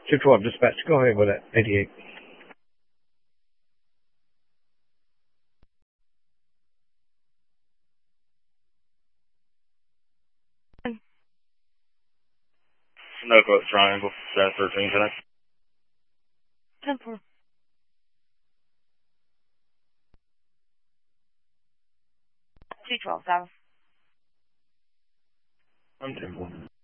212 dispatch. Go ahead with it. 88. Northwest Triangle, South 13 tonight. 10-4. South. I'm 10-4.